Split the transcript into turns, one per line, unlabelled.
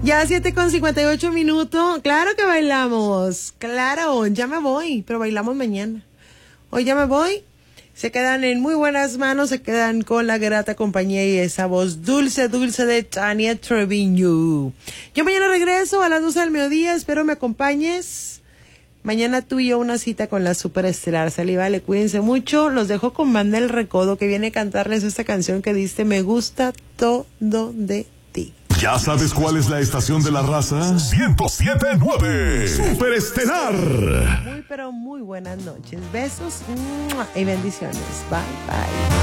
Ya 7:58. Claro que bailamos. Claro, ya me voy, pero bailamos mañana. Hoy ya me voy. Se quedan en muy buenas manos, se quedan con la grata compañía y esa voz dulce, dulce de Tania Treviño. Yo mañana regreso a las 12 del mediodía, espero me acompañes. Mañana tú y yo una cita con la superestelar. Salí, vale, cuídense mucho. Los dejo con Banda El Recodo, que viene a cantarles esta canción que dice Me gusta todo de ti.
¿Ya sabes cuál es la estación de la raza? 107.9 Superestelar.
Muy, pero muy buenas noches. Besos y bendiciones. Bye, bye.